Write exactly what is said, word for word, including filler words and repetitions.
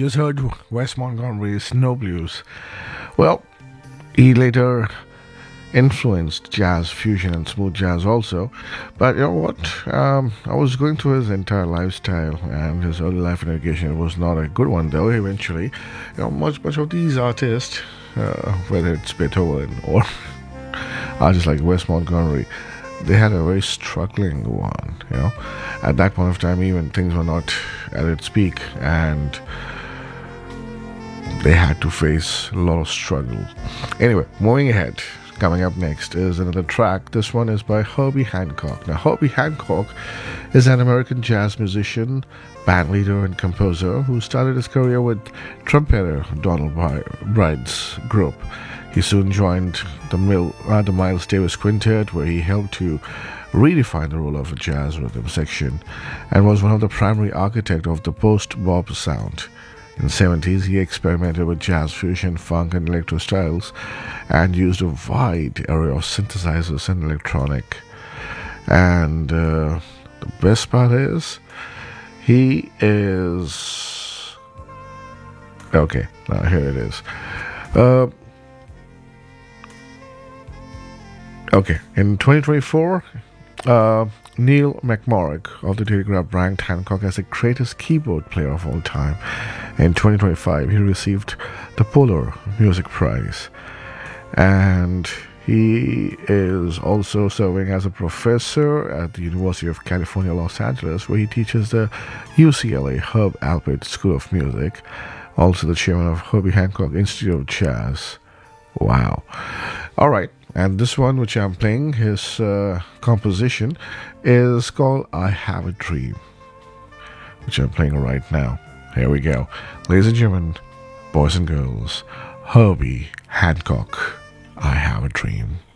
just heard Wes Montgomery's Snow Blues. Well, he later influenced jazz, fusion, and smooth jazz also. But you know what? Um, I was going through his entire lifestyle and his early life in education. It was not a good one, though. Eventually, you know, much much of these artists, uh, whether it's Beethoven or artists like Wes Montgomery, they had a very struggling one. You know, at that point of time, even things were not at its peak, and they had to face a lot of struggle. Anyway, moving ahead. Coming up next is another track. This one is by Herbie Hancock. Now, Herbie Hancock is an American jazz musician, band leader, and composer who started his career with trumpeter Donald Byrd's group. He soon joined the, Mil- uh, the Miles Davis Quintet, where he helped to redefine the role of a jazz rhythm section and was one of the primary architects of the post-bop sound. In the seventies, he experimented with jazz fusion, funk, and electro styles and used a wide array of synthesizers and electronic. And uh, the best part is, he is... Okay, now here it is. Uh, okay, in twenty twenty-four... Uh, Neil McMorrick of the Telegraph ranked Hancock as the greatest keyboard player of all time. In twenty twenty-five, he received the Polar Music Prize. And he is also serving as a professor at the University of California, Los Angeles, where he teaches the U C L A Herb Alpert School of Music, also the chairman of Herbie Hancock Institute of Jazz. Wow. All right. And this one, which I'm playing, his uh, composition, is called I Have a Dream, which I'm playing right now. Here we go. Ladies and gentlemen, boys and girls, Herbie Hancock, I Have a Dream.